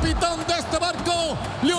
capitán de este barco,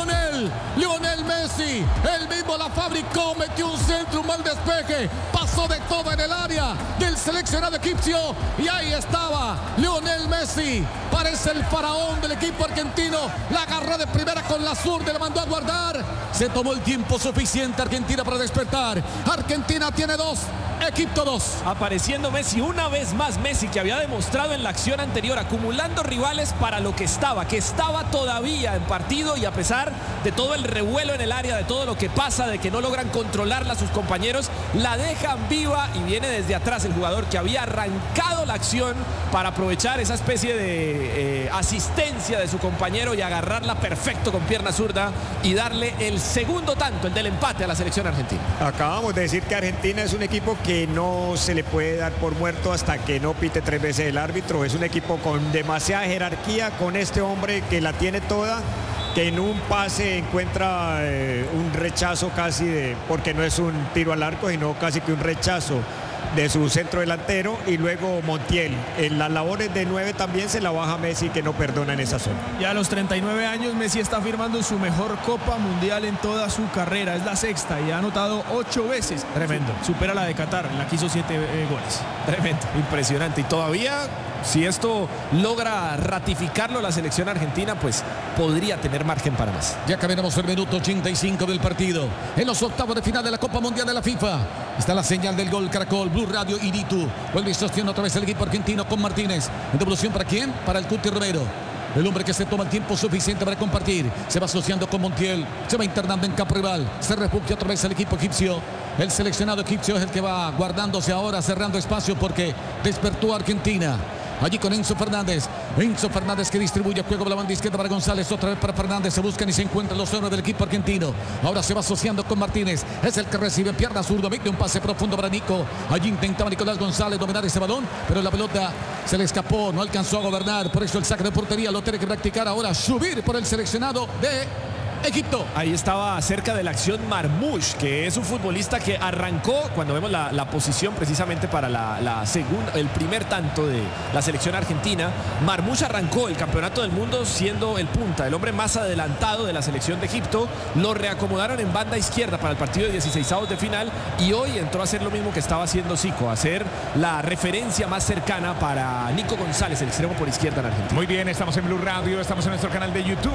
Lionel Messi. Él mismo la fabricó, metió un centro, un mal despeje, pasó de todo en el área del seleccionado egipcio y ahí estaba Lionel Messi. Parece el faraón del equipo argentino. La agarró de primera con la zurda, le mandó a guardar. Se tomó el tiempo suficiente Argentina para despertar. Argentina tiene 2, Egipto 2. Apareciendo Messi una vez más. Messi, que había demostrado en la acción anterior, acumulando rivales para lo que estaba todavía en partido, y a pesar de todo el revuelo en el área, de todo lo que pasa, de que no logran controlarla sus compañeros, la dejan viva y viene desde atrás el jugador que había arrancado la acción para aprovechar esa especie de asistencia de su compañero y agarrarla perfecto con pierna zurda y darle el segundo tanto, el del empate, a la selección argentina. Acabamos de decir que Argentina es un equipo que no se le puede dar por muerto hasta que no pite 3 veces el árbitro. Es un equipo con demasiada jerarquía, con este hombre que la tiene toda, que en un pase encuentra un rechazo casi porque no es un tiro al arco, sino casi que un rechazo de su centro delantero, y luego Montiel. En las labores de 9 también se la baja Messi, que no perdona en esa zona. Ya a los 39 años Messi está firmando su mejor Copa Mundial en toda su carrera. Es la 6ª y ha anotado 8 veces. Tremendo. Supera la de Qatar, en la que hizo 7 goles. Tremendo, impresionante. Y todavía, si esto logra ratificarlo la selección argentina, pues podría tener margen para más. Ya caminamos el minuto 85 del partido. En los octavos de final de la Copa Mundial de la FIFA. Está la señal del gol Caracol, Blue Radio y Iritu. Vuelve y sostiene otra vez el equipo argentino con Martínez. ¿En devolución para quién? Para el Cuti Romero. El hombre que se toma el tiempo suficiente para compartir. Se va asociando con Montiel. Se va internando en campo rival. Se refugia otra vez el equipo egipcio. El seleccionado egipcio es el que va guardándose ahora, cerrando espacio porque despertó a Argentina. Allí con Enzo Fernández. Enzo Fernández que distribuye juego por la banda izquierda para González. Otra vez para Fernández. Se buscan y se encuentran los hombres del equipo argentino. Ahora se va asociando con Martínez. Es el que recibe pierna zurda. Mete un pase profundo para Nico. Allí intentaba Nicolás González dominar ese balón, pero la pelota se le escapó. No alcanzó a gobernar. Por eso el saque de portería lo tiene que practicar ahora. Subir por el seleccionado de Egipto. Ahí estaba cerca de la acción Marmoush, que es un futbolista que arrancó, cuando vemos la posición precisamente para la segunda, el primer tanto de la selección argentina. Marmoush arrancó el campeonato del mundo siendo el punta, el hombre más adelantado de la selección de Egipto. Lo reacomodaron en banda izquierda para el partido de 16avos de final, y hoy entró a hacer lo mismo que estaba haciendo Zico, a hacer la referencia más cercana para Nico González, el extremo por izquierda en Argentina. Muy bien, estamos en Blue Radio, estamos en nuestro canal de YouTube.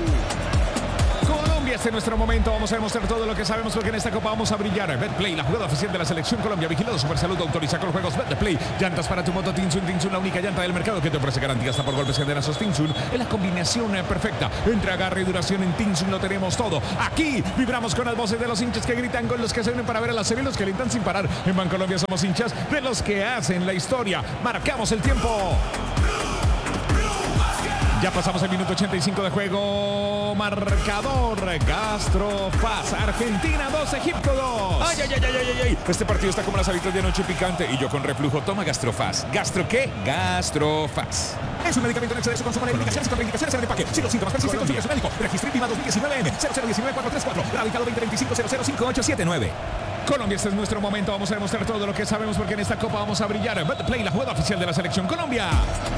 Este es nuestro momento, vamos a demostrar todo lo que sabemos, porque en esta copa vamos a brillar. Betplay, la jugada oficial de la selección Colombia, vigilado Supersalud, autoriza con los juegos Betplay. Llantas para tu moto Tinsun, la única llanta del mercado que te ofrece garantía hasta por golpes cadenazos. Tinsun es la combinación perfecta entre agarre y duración. En Tinsun lo tenemos todo. Aquí vibramos con las voces de los hinchas que gritan, con los que se unen para ver a la serie, los que gritan sin parar. En Bancolombia somos hinchas de los que hacen la historia. Marcamos el tiempo. Ya pasamos el minuto 85 de juego. Marcador Gastrofaz. Argentina 2, Egipto 2. Ay, ay, ay, ay, ay, ay. Este partido está como las habitas de anoche picante. Y yo con reflujo. Toma Gastrofaz. ¿Gastro qué? Gastrofaz. Es un medicamento en exceso de consumo de indicaciones y contraindicaciones en el empaque. Si los síntomas persisten, consulte a su médico. Registro INVIMA 2019 N 0019-434. Radicado 2025-005879. Colombia, este es nuestro momento. Vamos a demostrar todo lo que sabemos, porque en esta copa vamos a brillar. Betplay, la jugada oficial de la selección Colombia.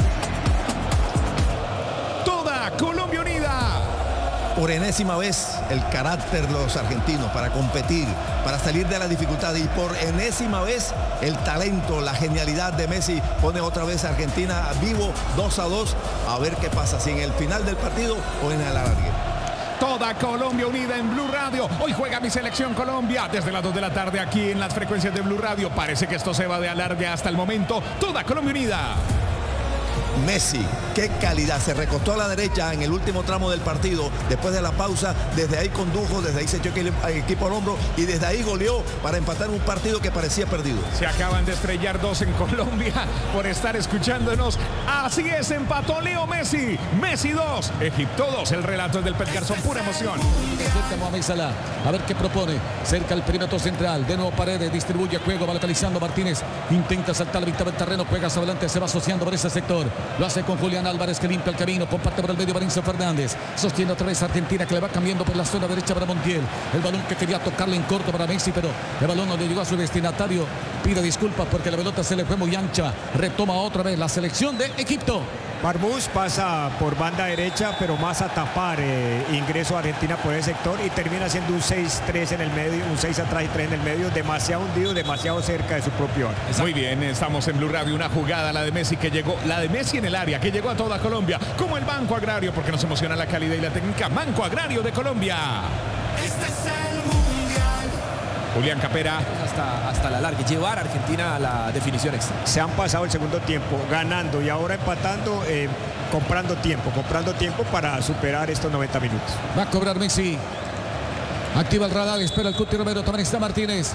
Toda Colombia unida. Por enésima vez el carácter de los argentinos para competir, para salir de la dificultad, y por enésima vez el talento, la genialidad de Messi pone otra vez a Argentina vivo 2-2. A ver qué pasa, si en el final del partido o en el alargue. Toda Colombia unida en Blue Radio. Hoy juega mi selección Colombia desde las 2 de la tarde aquí en las frecuencias de Blue Radio. Parece que esto se va de alargue hasta el momento. Toda Colombia unida. Messi, qué calidad, se recostó a la derecha en el último tramo del partido, después de la pausa, desde ahí condujo, desde ahí se echó el equipo al hombro y desde ahí goleó para empatar un partido que parecía perdido. Se acaban de estrellar 2 en Colombia por estar escuchándonos. Así es, empató Leo Messi. Messi 2, Egipto 2. El relato es del Pet Garzón, pura emoción. A ver qué propone. Cerca el perímetro central. De nuevo Paredes, distribuye juego, va localizando Martínez. Intenta saltar la mitad del terreno, juega hacia adelante, se va asociando por ese sector. Lo hace con Julián Álvarez, que limpia el camino, comparte por el medio para Enzo Fernández. Sostiene otra vez Argentina, que le va cambiando por la zona derecha para Montiel. El balón que quería tocarle en corto para Messi, pero el balón no le llegó a su destinatario. Pide disculpas porque la pelota se le fue muy ancha. Retoma otra vez la selección de Egipto. Marmús pasa por banda derecha, pero más a tapar ingreso a Argentina por ese sector y termina siendo un 6-3 en el medio, un 6 atrás y 3 en el medio, demasiado hundido, demasiado cerca de su propio arco. Muy bien, estamos en Blue Radio, una jugada, la de Messi en el área, que llegó a toda Colombia, como el Banco Agrario, porque nos emociona la calidad y la técnica. Banco Agrario de Colombia. Este es el Mundial. Julián Capera. Hasta la larga, llevar a Argentina a la definición extra. Se han pasado el segundo tiempo ganando y ahora empatando, comprando tiempo para superar estos 90 minutos. Va a cobrar Messi. Activa el radar, espera el Cuti Romero, también está Martínez.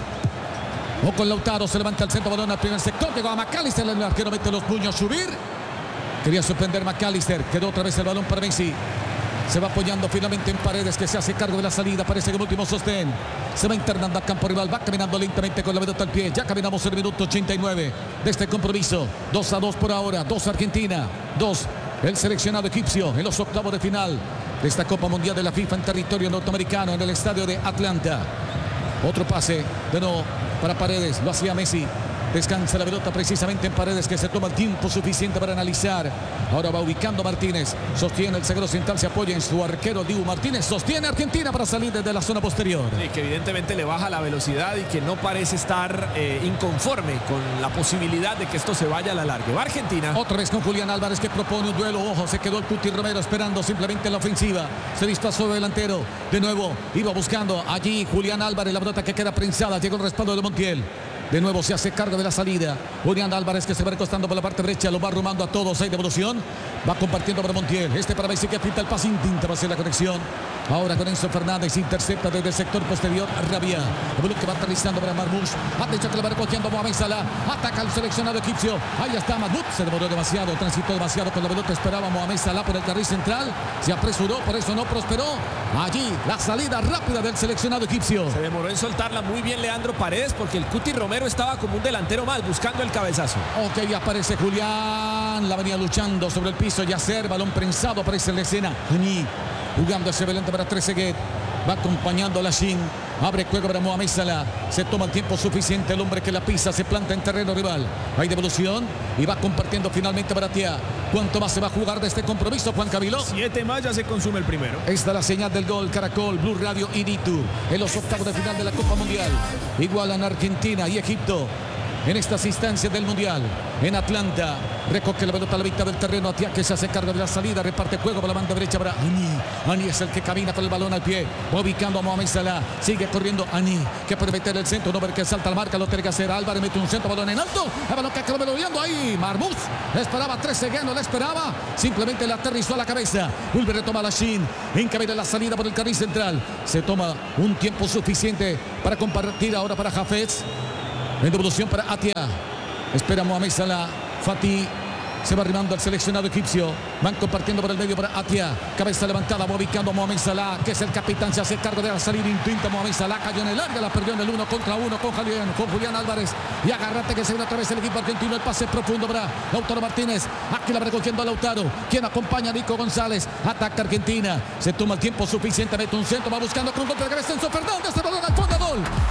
O con Lautaro, se levanta el centro, balón al primer sector, llegó a McAllister, el arquero mete los puños, subir. Quería sorprender McAllister, quedó otra vez el balón para Messi. Se va apoyando finalmente en Paredes, que se hace cargo de la salida. Parece que el último sostén. Se va internando a campo rival. Va caminando lentamente con la pelota al pie. Ya caminamos el minuto 89 de este compromiso. 2-2 por ahora. 2 Argentina. 2 el seleccionado egipcio en los octavos de final de esta Copa Mundial de la FIFA en territorio norteamericano, en el estadio de Atlanta. Otro pase de nuevo para Paredes. Lo hacía Messi. Descansa la pelota precisamente en Paredes, que se toma el tiempo suficiente para analizar. Ahora va ubicando Martínez. Sostiene el zaguero central, se apoya en su arquero Dibu Martínez. Sostiene Argentina para salir desde la zona posterior. Sí, que evidentemente le baja la velocidad y que no parece estar inconforme con la posibilidad de que esto se vaya a la larga. Va Argentina. Otra vez con Julián Álvarez, que propone un duelo. Ojo, se quedó el Cuti Romero esperando simplemente la ofensiva. Se dispuso de delantero. De nuevo iba buscando allí Julián Álvarez. La pelota que queda prensada. Llegó el respaldo de Montiel. De nuevo se hace cargo de la salida. Julián Álvarez, que se va recostando por la parte derecha. Lo va arrumando a todos. Hay devolución. Va compartiendo para Montiel. Para Messi, que pinta el pase. Intenta hacer la conexión. Ahora con Enzo Fernández. Intercepta desde el sector posterior. Rabia. El balón que va aterrizando para Marmoush. Atención, que le va recogiendo Mohamed Salah. Ataca al seleccionado egipcio. Ahí está Mahmoud. Se demoró demasiado. Transitó demasiado con la pelota. Esperaba Mohamed Salah por el carril central. Se apresuró. Por eso no prosperó. Allí la salida rápida del seleccionado egipcio. Se demoró en soltarla muy bien Leandro Paredes, porque el Cuti Romero estaba como un delantero más buscando el cabezazo. Ok, ya aparece Julián. La venía luchando sobre el piso. Yasser, balón prensado. Aparece en la escena. Ani jugando ese volante para Trezeguet. Va acompañando a Lachín. Abre juego para Mohamed Salah. Se toma el tiempo suficiente. El hombre que la pisa se planta en terreno rival. Hay devolución y va compartiendo finalmente para Tia. ¿Cuánto más se va a jugar de este compromiso, Juan Camilo? 7 más, ya se consume el primero. Esta es la señal del gol. Caracol, Blue Radio y Nitu en los octavos de final de la Copa Mundial. Igualan Argentina y Egipto en estas instancias del Mundial. En Atlanta, recoge la pelota a la mitad del terreno. Atia, que se hace cargo de la salida, reparte juego por la banda derecha para Ani. Ani es el que camina con el balón al pie, va ubicando a Mohamed Salah. Sigue corriendo Ani, que puede meter el centro. No ver que salta al marca, lo tiene que hacer Álvarez. Mete un centro, balón en alto. El balón que acaba merodeando ahí. Marmoush esperaba Trezeguet, no le esperaba. Simplemente le aterrizó a la cabeza. Vuelve a retomar Lachín. Encamina la salida por el carril central. Se toma un tiempo suficiente para compartir ahora para Hafez. En devolución para Atia. Espera Mohamed Salah. Fati se va arrimando al seleccionado egipcio. Van compartiendo por el medio para Atia. Cabeza levantada, va ubicando a Mohamed Salah, que es el capitán. Se hace cargo de la salida. Intenta Mohamed Salah. Cayó en el área. La perdió en el 1 contra 1 con Julián Álvarez. Y agarrate que se viene otra vez el equipo argentino. El pase profundo para Lautaro Martínez. Aquí la va recogiendo a Lautaro. Quien acompaña a Nico González. Ataca Argentina. Se toma el tiempo suficiente. Mete un centro. Va buscando con un golpe de cabeza Enzo Fernández. El balón al fondo. Gol.